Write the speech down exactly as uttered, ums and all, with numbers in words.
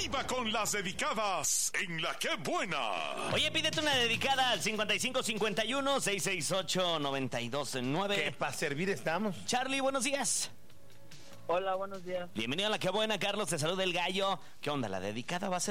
¡Arriba con las dedicadas en La Qué Buena! Oye, pídete una dedicada al cincuenta y cinco cincuenta y uno, seiscientos sesenta y ocho, noventa y dos nueve. Que para servir estamos. Charlie, buenos días. Hola, buenos días. Bienvenido a La Qué Buena, Carlos, te saluda el gallo. ¿Qué onda? La dedicada va a ser